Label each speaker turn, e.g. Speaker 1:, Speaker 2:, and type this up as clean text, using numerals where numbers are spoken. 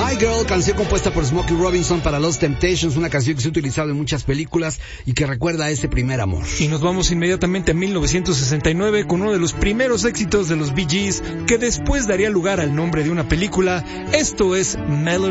Speaker 1: My Girl, canción compuesta por Smokey Robinson para Los Temptations, una canción que se ha utilizado en muchas películas y que recuerda a ese primer amor.
Speaker 2: Y nos vamos inmediatamente a 1969 con uno de los primeros éxitos de los Bee Gees que después daría lugar al nombre de una película. Esto es Melody